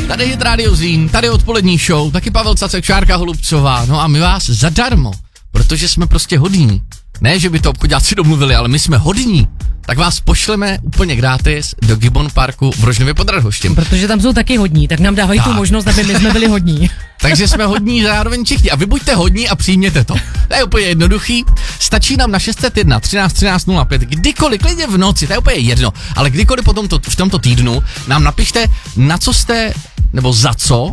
Tady je Radio Zlín, tady je odpolední show, taky Pavel Cacek, Šárka Holubcová, no a my vás zadarmo, protože jsme prostě hodní. Ne, že by to obchodáci domluvili, ale my jsme hodní. Tak vás pošleme úplně gratis do Gibbon Parku v Rožnově pod Radhoštěm. Protože tam jsou taky hodní, tak nám dávají tu možnost, aby my jsme byli hodní. Takže jsme hodní zároveň všichni. A vy buďte hodní a přijměte to. To je úplně jednoduchý. Stačí nám na 601 13 13 05, kdykoliv, klidně v noci, to je úplně jedno, ale kdykoliv v tomto týdnu nám napište, na co jste, nebo za co